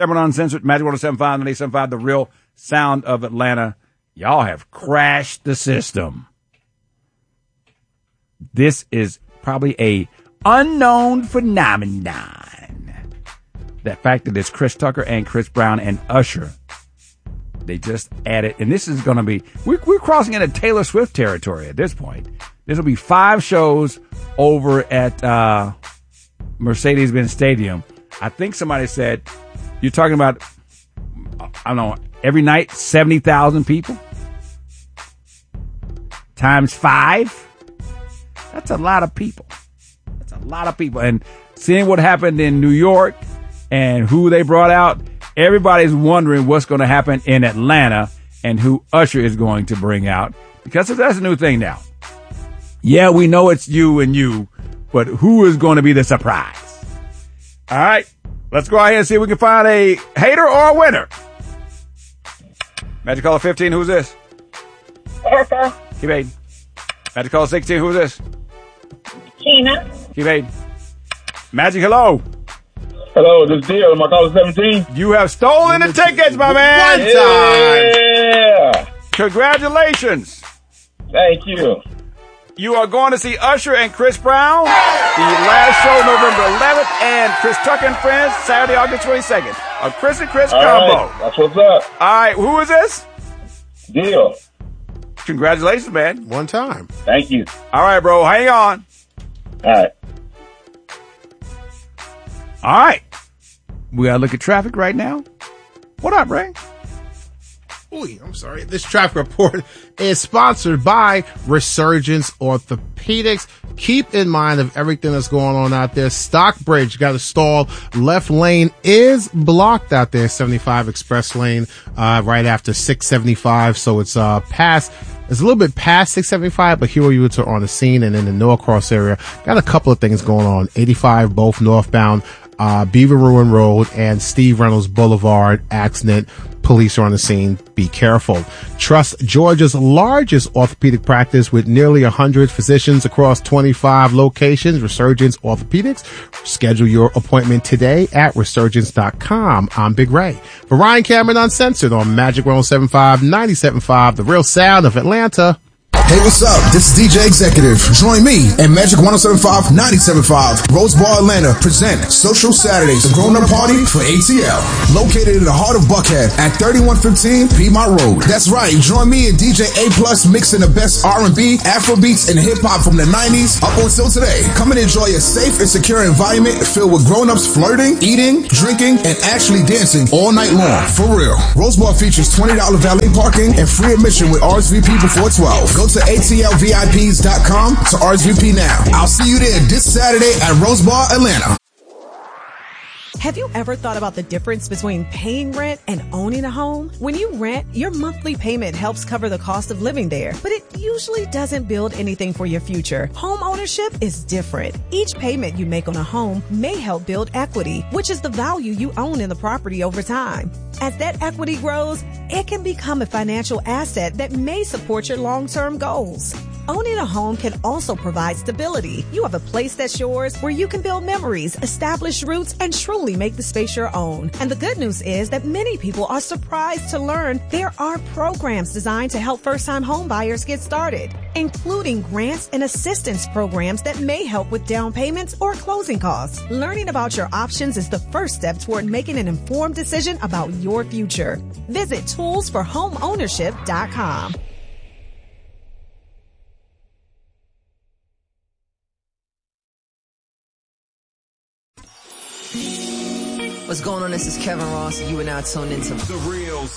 Cameron Uncensored, Magic 107.5, 98.75, The Real Sound of Atlanta. Y'all have crashed the system. This is probably a unknown phenomenon. That fact that it's Chris Tucker and Chris Brown and Usher. They just added, and this is going to be, we're crossing into Taylor Swift territory at this point. This will be 5 shows over at Mercedes-Benz Stadium. I think somebody said, you're talking about, I don't know, every night, 70,000 people? Times 5? That's a lot of people. That's a lot of people. And seeing what happened in New York and who they brought out, everybody's wondering what's going to happen in Atlanta and who Usher is going to bring out. Because that's a new thing now. Yeah, we know it's you and you, but who is going to be the surprise? All right, let's go out here and see if we can find a hater or a winner. Magic Caller 15, who's this? Erica. Keep aiding. Magic Caller 16, who's this? Tina. Keep aiding. Magic, hello. Hello, this is Deal. Am I calling 17? You have stolen the tickets, my man. One time. Yeah. Congratulations. Thank you. You are going to see Usher and Chris Brown, the last show November 11th, and Chris Tucker and Friends, Saturday, August 22nd. A Chris and Chris combo. Right. That's what's up. All right, who is this? Deal. Congratulations, man. One time. Thank you. All right, bro, hang on. All right. All right. We got to look at traffic right now. What up, Ray? Ooh, I'm sorry. This traffic report is sponsored by Resurgence Orthopedics. Keep in mind of everything that's going on out there. Stockbridge got a stall. Left lane is blocked out there. 75 express lane, right after 675. So it's, it's a little bit past 675, but Hero units are on the scene. And in the Norcross area, got a couple of things going on. 85, both northbound, Beaver Ruin Road and Steve Reynolds Boulevard accident. Police are on the scene. Be careful. Trust Georgia's largest orthopedic practice with nearly 100 physicians across 25 locations. Resurgence Orthopedics. Schedule your appointment today at resurgence.com. I'm Big Ray. For Ryan Cameron Uncensored on Magic 107.5, 97.5, The Real Sound of Atlanta. Hey, what's up? This is DJ Executive. Join me and Magic 107.5, 97.5, Rose Bar Atlanta present Social Saturdays, the grown-up party for ATL. Located in the heart of Buckhead at 3115 Piedmont Road. That's right. Join me and DJ A Plus mixing the best R&B, Afrobeats, and hip-hop from the 90s up until today. Come and enjoy a safe and secure environment filled with grown-ups flirting, eating, drinking, and actually dancing all night long. For real. Rose Bar features $20 valet parking and free admission with RSVP before 12. Go to ATLVIPs.com to RSVP now. I'll see you there this Saturday at Rose Bar, Atlanta. Have you ever thought about the difference between paying rent and owning a home? When you rent, your monthly payment helps cover the cost of living there, but it usually doesn't build anything for your future. Home ownership is different. Each payment you make on a home may help build equity, which is the value you own in the property over time. As that equity grows, it can become a financial asset that may support your long-term goals. Owning a home can also provide stability. You have a place that's yours where you can build memories, establish roots, and truly make the space your own. And the good news is that many people are surprised to learn there are programs designed to help first-time home buyers get started, including grants and assistance programs that may help with down payments or closing costs. Learning about your options is the first step toward making an informed decision about your future. Visit toolsforhomeownership.com. What's going on? This is Kevin Ross, and you are now tuned into The Real